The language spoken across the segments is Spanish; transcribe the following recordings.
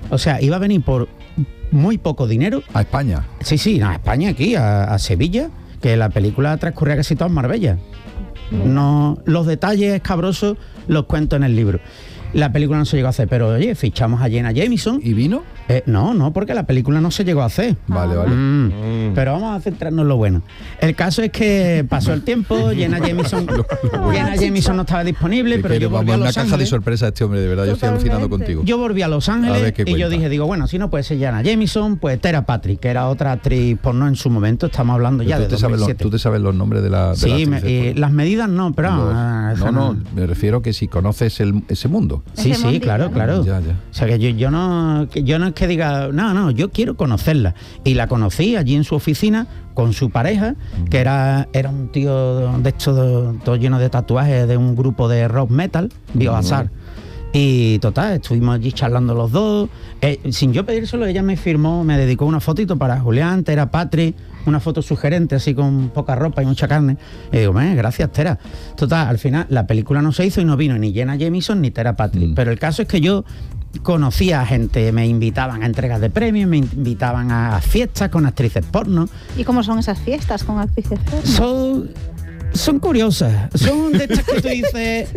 O sea, iba a venir por muy poco dinero. ¿A España? Sí, a España, aquí, a Sevilla, que la película transcurría casi todo en Marbella. No, los detalles escabrosos los cuento en el libro. La película no se llegó a hacer, pero oye, fichamos a Jenna Jameson. ¿Y vino? No, porque la película no se llegó a hacer. Vale. Pero vamos a centrarnos en lo bueno. El caso es que pasó el tiempo, Jenna Jameson no estaba disponible, pero yo volví a Los Ángeles. Una caja de sorpresa este hombre, de verdad. Yo estoy alucinando contigo. Yo volví a Los Ángeles y yo dije, bueno, si no puede ser Jenna Jameson, pues Tera Patrick, que era otra actriz porno en su momento. Estamos hablando ya de 2007. ¿Tú te sabes los nombres de la Sí, las medidas no, pero... No, me refiero que si conoces ese mundo. Sí, claro. Ya. O sea, que yo no es que diga, no, yo quiero conocerla. Y la conocí allí en su oficina con su pareja, que era un tío de hecho todo lleno de tatuajes de un grupo de rock metal, Biohazard. Y total, estuvimos allí charlando los dos. Sin yo pedírselo, ella me firmó, me dedicó una fotito para Julián, Tera Patrick, una foto sugerente, así con poca ropa y mucha carne. Y digo, gracias, Tera. Total, al final la película no se hizo y no vino ni Jenna Jameson ni Tera Patrick. Pero el caso es que yo conocía a gente, me invitaban a entregas de premios, me invitaban a fiestas con actrices porno. ¿Y cómo son esas fiestas con actrices porno? Son curiosas, son de estas que tú dices,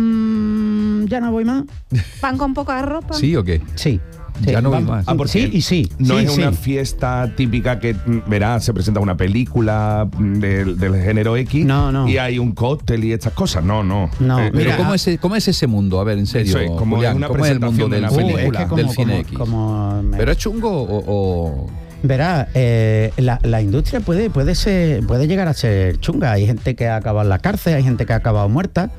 ya no voy más. ¿Van con poca ropa? ¿Sí o qué? Sí. Ya no voy más. Sí y sí. No sí, es una fiesta típica que, verás, se presenta una película del género X y hay un cóctel y estas cosas. No. Pero ¿cómo es ese mundo? A ver, en serio, eso es, como Julián, una ¿cómo es el mundo de la película, del cine X? ¿Pero es chungo o...? Verá, la industria puede llegar a ser chunga. Hay gente que ha acabado en la cárcel, hay gente que ha acabado muerta.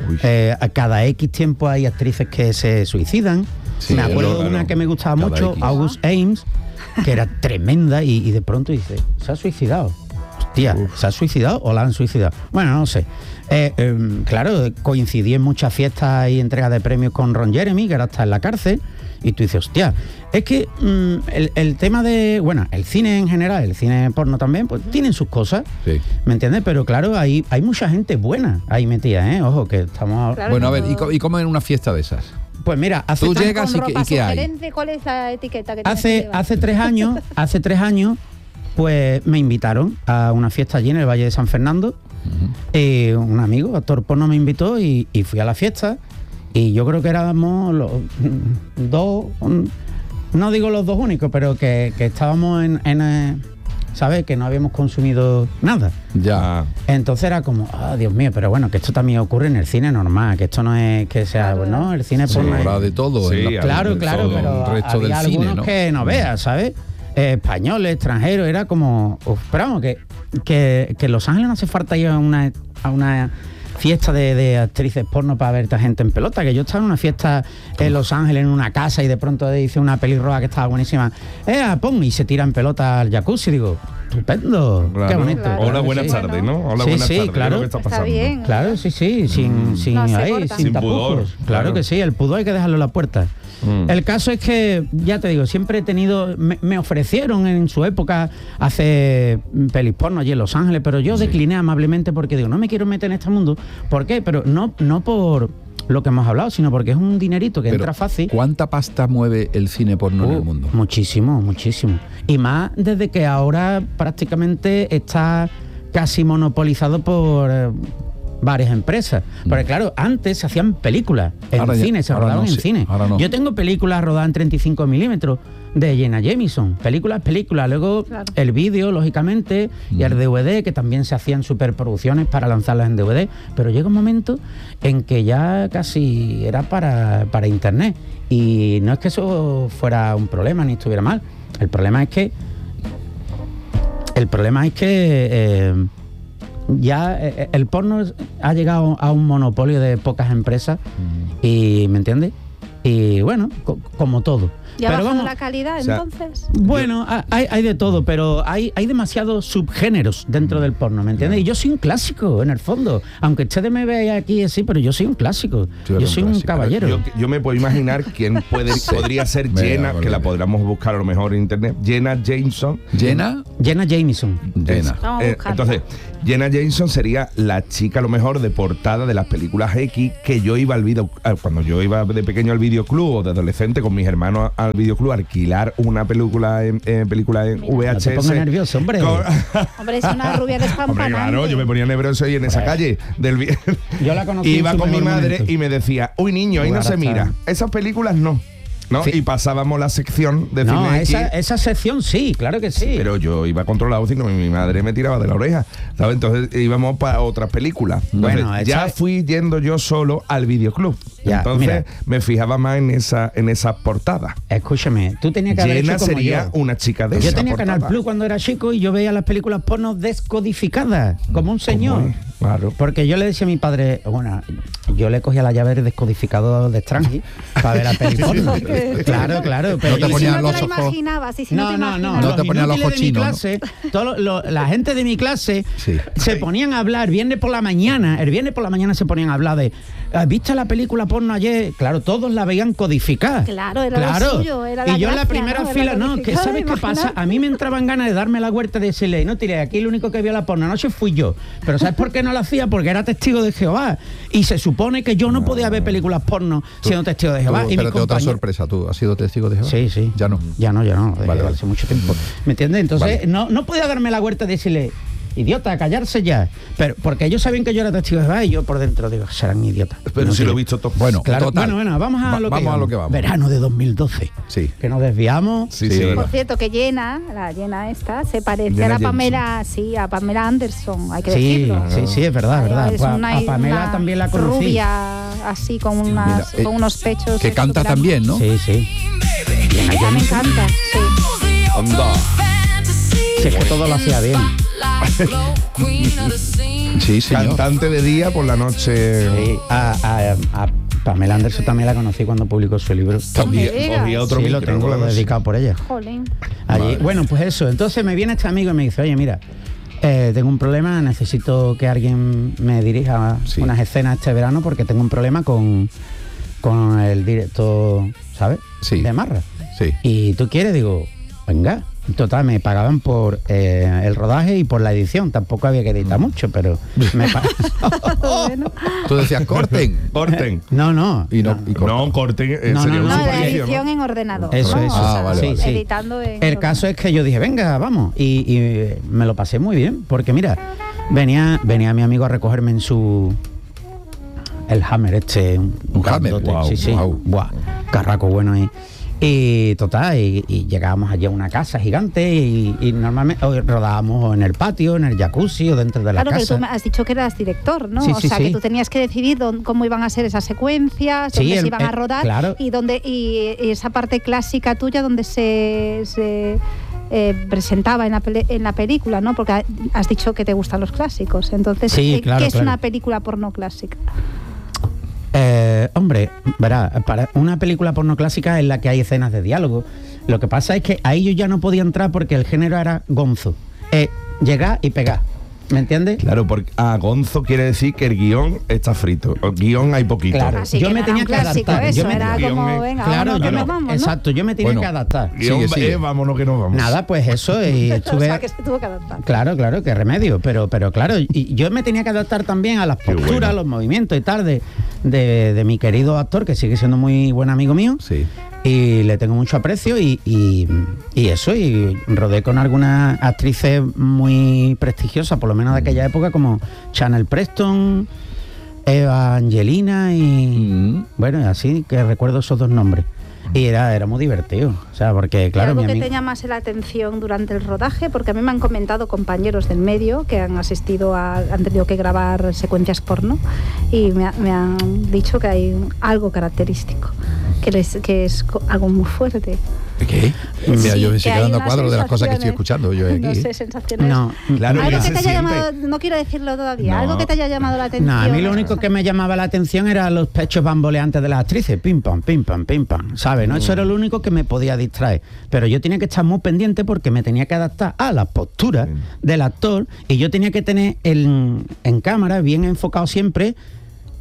A cada X tiempo hay actrices que se suicidan. Me acuerdo de una que me gustaba mucho, August Ames, que era tremenda y de pronto dice, se ha suicidado. Hostia, ¿se ha suicidado o la han suicidado? Bueno, no sé. Claro, coincidí en muchas fiestas y entregas de premios con Ron Jeremy, que ahora está en la cárcel, y tú dices, hostia, es que el tema de, el cine en general, el cine porno también, pues tienen sus cosas, ¿me entiendes? Pero claro, hay mucha gente buena ahí metida, ojo, que estamos... Claro, bueno, a ver, ¿y cómo en una fiesta de esas? Pues mira, tú llegas y ¿qué hay? ¿Cuál es la etiqueta que hace 3 años, pues me invitaron a una fiesta allí en el Valle de San Fernando. Un amigo, actor porno, me invitó y fui a la fiesta. Y yo creo que éramos los dos, no digo los dos únicos, pero que estábamos en ¿sabes? Que no habíamos consumido nada. Ya. Entonces era como, Dios mío, pero bueno, que esto también ocurre en el cine normal, que esto no es que sea, ¿no? El cine porno habrá de todo. Claro, pero el resto había del cine, algunos que no veas, ¿sabes? Españoles, extranjeros, era como... pero vamos, que en Los Ángeles no hace falta ir a una fiesta de actrices porno para ver a esta gente en pelota, que yo estaba en una fiesta en Los Ángeles, en una casa, y de pronto dice una pelirroja que estaba buenísima, y se tira en pelota al jacuzzi, y digo, estupendo, claro, qué bonito. Claro, hola, buenas tardes, ¿no? Hola, buenas tardes, claro. ¿Qué está pasando? Está bien. Claro, sí, sin Sin tapujos. pudor. Claro que sí, el pudor hay que dejarlo en la puerta. El caso es que, ya te digo, siempre he tenido... Me ofrecieron en su época hacer pelis porno allí en Los Ángeles, pero yo decliné amablemente porque digo, no me quiero meter en este mundo. ¿Por qué? Pero no por lo que hemos hablado, sino porque es un dinerito que entra fácil. ¿Cuánta pasta mueve el cine porno en el mundo? Muchísimo. Y más desde que ahora prácticamente está casi monopolizado por... varias empresas. Porque claro, antes se hacían películas en cine, se rodaban en cine. Yo tengo películas rodadas en 35 milímetros de Jenna Jameson. Películas. Luego el vídeo, lógicamente, y el DVD, que también se hacían superproducciones para lanzarlas en DVD. Pero llega un momento en que ya casi era para internet. Y no es que eso fuera un problema ni estuviera mal. El problema es que ya el porno ha llegado a un monopolio de pocas empresas y ¿me entiendes? Y bueno, como todo. ¿Y ha bajado la calidad entonces? Bueno, hay de todo, pero hay demasiados subgéneros dentro del porno, ¿me entiendes? Y yo soy un clásico, en el fondo. Aunque ustedes me vean aquí así, pero yo soy un clásico. Yo soy un caballero. Yo me puedo imaginar quién podría ser Jenna, que la podríamos buscar a lo mejor en internet. Jenna Jameson. ¿Jenna? Jenna Jameson. Entonces, Jenna Jameson sería la chica a lo mejor de portada de las películas X, que yo iba al video, cuando yo iba de pequeño al videoclub o de adolescente con mis hermanos al videoclub a alquilar una película en VHS. No te pongas nervioso, hombre. Hombre, es una rubia que es pampanante. Claro, yo me ponía nervioso y en esa calle del yo la conocí. Iba con mi madre y me decía, uy niño, ahí no se mira. Esas películas no. ¿No? Sí. Y pasábamos la sección de cine esa sección sí, claro que sí. Pero yo iba controlado, sino mi madre me tiraba de la oreja, ¿sabes? Entonces íbamos para otras películas. Entonces, ya fui yendo yo solo al videoclub. Entonces me fijaba más en esa portada. Escúchame, tú tenías que haber hecho como sería una chica de esa. Yo tenía portada. Canal Plus cuando era chico y yo veía las películas porno descodificadas, como un señor. Claro. Porque yo le decía a mi padre, bueno, yo le cogía la llave del descodificador de Strange para ver la película. Claro. Pero no te ponían los ojos. No te ponían los ojos chinos. La gente de mi clase se ponían a hablar el viernes por la mañana se ponían a hablar de ¿viste la película porno ayer? Claro, todos la veían codificada. Claro, era lo suyo, era la y yo en la gracia, primera fila, que ¿sabes qué pasa? A mí me entraban ganas de darme la vuelta y decirle, no tiré, aquí el único que vio la porno anoche fui yo. Pero ¿sabes por qué no la hacía? Porque era testigo de Jehová. Y se supone que yo no podía ver películas porno siendo testigo de Jehová. Pero otra sorpresa, ¿tú has sido testigo de Jehová? Sí. Ya no. Vale. Hace mucho tiempo. ¿Me entiendes? Entonces, no podía darme la vuelta y decirle, idiota, callarse ya. Pero porque ellos sabían que yo era testigo de Jehová y yo por dentro digo, serán idiotas. Pero si lo he visto todo. Bueno, claro, bueno, vamos a lo que vamos. Verano de 2012. Sí. Que nos desviamos. Sí. Por cierto, que la Jenna esta se parece a la Pamela, a Pamela Anderson, hay que decirlo. Sí, es verdad. Es a Pamela también la conocí. Rubia, así con unos pechos. Que canta también, ¿no? Sí. Ella me encanta, sí. Onda. Si es que todo lo hacía bien. Sí, señor. Cantante de día, por la noche. Sí, a Pamela Anderson también la conocí cuando publicó su libro. Cogía otro lo tengo dedicado por ella. Jolín. Allí, bueno, pues eso. Entonces me viene este amigo y me dice, oye, mira, tengo un problema, necesito que alguien me dirija unas escenas este verano porque tengo un problema con el director, ¿sabes? Sí. De Marra. Sí. Y tú quieres, digo, venga. Total, me pagaban por el rodaje y por la edición. Tampoco había que editar mucho, pero me bueno. Tú decías, corten. No. Corten. La edición en ordenador. Eso. Vale. Sí. Editando el caso es que yo dije, venga, vamos. Y me lo pasé muy bien, porque mira, venía mi amigo a recogerme en el Hammer un Hammer. Wow. Buah, carraco bueno ahí. Y total, y llegábamos allí a una casa gigante y normalmente rodábamos en el patio, en el jacuzzi o dentro de la casa. Claro, pero tú me has dicho que eras director, ¿no? Que tú tenías que decidir cómo iban a ser esas secuencias, dónde se iban a rodar, claro. y esa parte clásica tuya donde se presentaba en la película, ¿no? Porque has dicho que te gustan los clásicos. Entonces, ¿qué es una película porno clásica? Hombre, verá, para una película porno clásica en la que hay escenas de diálogo, lo que pasa es que ahí yo ya no podía entrar porque el género era gonzo, llegar y pegar, ¿me entiendes? Claro, porque gonzo quiere decir que el guión está frito, el guión hay poquito. Claro, yo me tenía que adaptar. Yo me tenía que adaptar. Vámonos que nos vamos. Nada, pues eso, y estuve... O sea, que se tuvo que adaptar. Claro, qué remedio, pero claro, y yo me tenía que adaptar también a las posturas, los movimientos y tal de mi querido actor, que sigue siendo muy buen amigo mío. Sí. Y le tengo mucho aprecio y eso, y rodé con algunas actrices muy prestigiosas, por lo menos de aquella época, como Chanel Preston, Eva Angelina y bueno, así que recuerdo esos dos nombres. Y era muy divertido, o sea, porque claro... ¿Algo que te llamase la atención durante el rodaje? Porque a mí me han comentado compañeros del medio que han han tenido que grabar secuencias porno y me han dicho que hay algo característico, que es algo muy fuerte. ¿Qué? Mira, yo me estoy quedando a cuadro de las cosas que estoy escuchando yo aquí. No sé, sensaciones. No, claro, algo que te haya llamado, no quiero decirlo todavía, algo que te haya llamado la atención. No, a mí lo único que me llamaba la atención eran los pechos bamboleantes de las actrices, pim pam, ¿sabes? ¿No? Eso era lo único que me podía distraer. Pero yo tenía que estar muy pendiente porque me tenía que adaptar a la postura del actor y yo tenía que tener en cámara bien enfocado siempre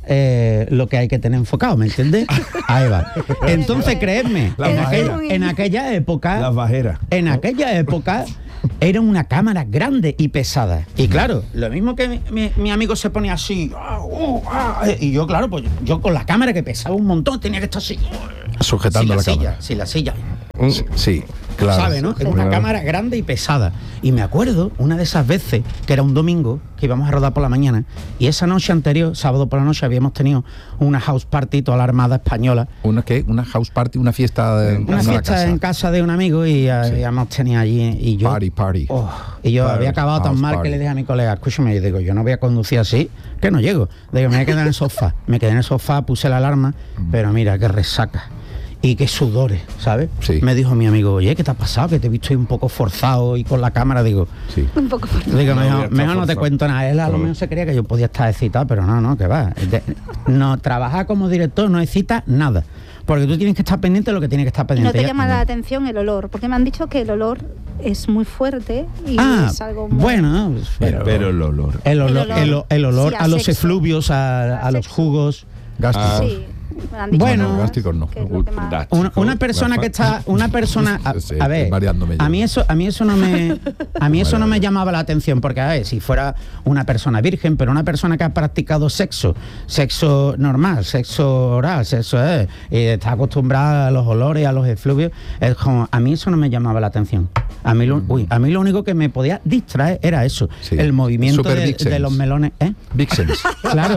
lo que hay que tener enfocado, ¿me entiendes? Ahí va. Entonces, creedme, en aquella época... Las bajeras. En aquella época... Era una cámara grande y pesada. Y claro, lo mismo que mi amigo se ponía así, y yo, claro, pues yo con la cámara que pesaba un montón, tenía que estar así, sujetando la cámara. Sí, la silla. Sí, claro. ¿Sabe, no? Era una cámara grande y pesada. Y me acuerdo una de esas veces, que era un domingo, que íbamos a rodar por la mañana, y esa noche anterior, sábado por la noche, habíamos tenido una house party, toda la Armada Española. ¿Una qué? ¿Una house party? ¿Una fiesta? Una fiesta en casa de un amigo y habíamos tenido allí, y yo... Party. Y yo había acabado tan mal que le dije a mi colega, escúchame, y digo, yo no voy a conducir así, que no llego. Digo, me voy a quedar en el sofá. Me quedé en el sofá, puse la alarma, pero mira, qué resaca. Y qué sudores, ¿sabes? Sí. Me dijo mi amigo, oye, ¿qué te ha pasado? Que te he visto ahí un poco forzado y con la cámara. Digo, sí. Un poco forzado. Digo, mejor no te cuento nada. Él a lo mejor se creía que yo podía estar excitado, pero no, que va. No, trabajar como director no excita nada. Porque tú tienes que estar pendiente de lo que tienes que estar pendiente. ¿No te llama la atención el olor? Porque me han dicho que el olor es muy fuerte y es algo muy... Bueno, pero el olor. El olor sí, a los sexo. efluvios, a los jugos. Gástricos. Sí. Me han dicho Bueno, gástricos no. Una persona que está, Sí, a ver, mareándome yo. a mí eso no me llamaba la atención, porque a ver, si fuera una persona virgen, pero una persona que ha practicado sexo normal, sexo oral, y está acostumbrada a los olores, a los efluvios, es como, a mí eso no me llamaba la atención. A mí lo único que me podía distraer era eso, sí. El movimiento de los melones, Vixens. Claro.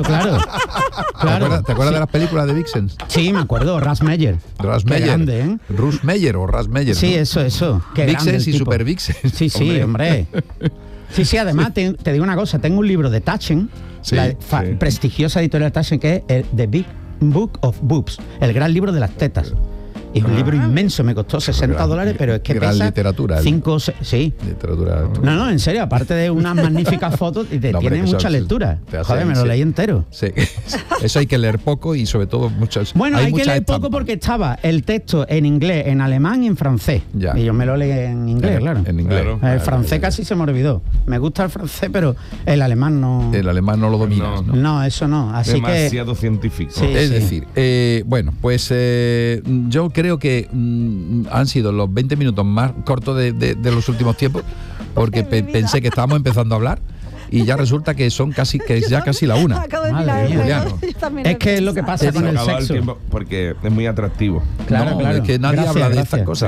¿Te acuerdas de las películas de Vixens? Sí, me acuerdo, Ras Meyer. Qué grande, ¿eh? Russ Meyer o Ras Meyer. Sí, ¿no? eso. Qué Vixens y tipo. Super Vixens. Sí, hombre. Sí, además, te digo una cosa, tengo un libro de Taschen, prestigiosa editorial Taschen, que es el The Big Book of Boobs, el gran libro de las tetas. Es un libro inmenso, me costó $60, pero es que gran pesa literatura. 5 sí. Literatura. No, en serio, aparte de unas magníficas fotos, y tiene mucha lectura. Joder, me lo leí entero. Sí. Eso hay que leer poco y sobre todo muchas. Bueno, hay que leer poco porque estaba el texto en inglés, en alemán y en francés. Ya. Y yo me lo leí en inglés, claro. En inglés. Claro. El francés casi se me olvidó. Me gusta el francés, pero el alemán no. El alemán no lo dominas, ¿no? No, eso no. Así demasiado científico. Sí. Es decir, bueno, pues yo creo que han sido los 20 minutos más cortos de los últimos tiempos, porque pensé que estábamos empezando a hablar y ya resulta que es ya casi la una. Madre mía. Es que es lo que pasa con el sexo. Tiempo porque es muy atractivo. Claro. Es que nadie habla de estas cosas.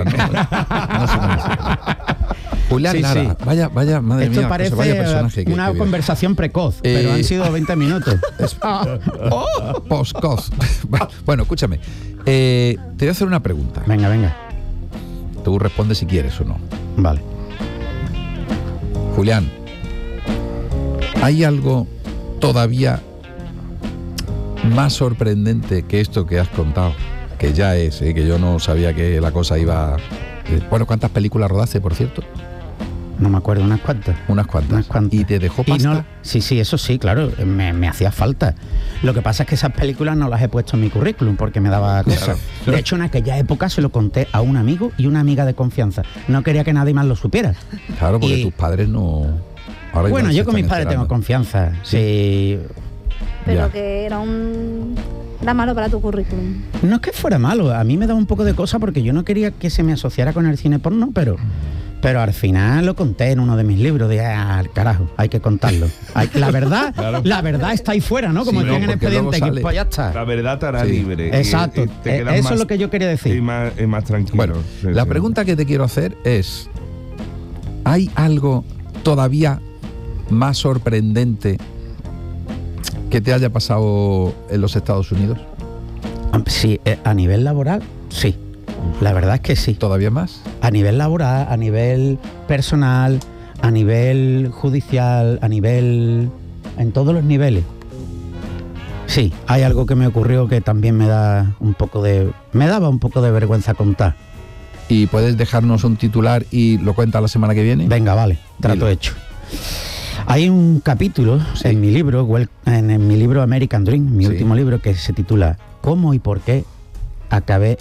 Julián Lara, vaya, madre Esto mía, parece vaya personaje una que conversación precoz, pero han sido 20 minutos. Postcoz. Bueno, escúchame. Te voy a hacer una pregunta. Venga. Tú respondes si quieres o no. Vale. Julián, ¿hay algo todavía más sorprendente que esto que has contado? Que ya es, que yo no sabía que la cosa iba... Bueno, ¿cuántas películas rodaste, por cierto? No me acuerdo, unas cuantas. Unas cuantas. ¿Y te dejó pasta? Sí, eso sí, claro, me hacía falta. Lo que pasa es que esas películas no las he puesto en mi currículum porque me daba cosas. Claro. De hecho, en aquella época se lo conté a un amigo y una amiga de confianza. No quería que nadie más lo supiera. Claro, porque tus padres no... Ahora bueno, yo con mis padres tengo confianza, sí. Pero Ya. que era malo para tu currículum. No es que fuera malo, a mí me daba un poco de cosa porque yo no quería que se me asociara con el cine porno, pero al final lo conté en uno de mis libros. Dije, al carajo, hay que contarlo. La verdad está ahí fuera, ¿no? Como decían en Expediente X, pues ya está. La verdad te hará libre. Exacto, eso es lo que yo quería decir. Y más tranquilo. Bueno, la pregunta que te quiero hacer es, ¿hay algo todavía más sorprendente que te haya pasado en los Estados Unidos? Sí, a nivel laboral, sí. La verdad es que sí. ¿Todavía más? A nivel laboral, a nivel personal, a nivel judicial, en todos los niveles. Sí, hay algo que me ocurrió que también me daba un poco de vergüenza contar. ¿Y puedes dejarnos un titular y lo cuentas la semana que viene? Venga, vale, trato Dilo. hecho. Hay un capítulo en mi libro, en mi libro American Dream, mi último libro, que se titula ¿Cómo y por qué acabé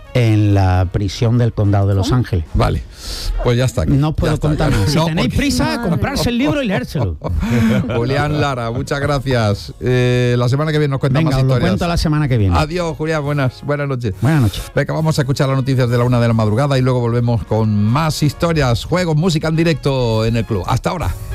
en la prisión del condado de Los Ángeles. Vale, pues ya está. No os puedo contar más. Si tenéis prisa, comprarse el libro y leérselo. Julián Lara, muchas gracias. La semana que viene nos cuentan más historias. Lo cuento la semana que viene. Adiós, Julián, buenas noches. Buenas noches. Venga, vamos a escuchar las noticias de la 1 de la madrugada y luego volvemos con más historias, juegos, música en directo en el club. Hasta ahora.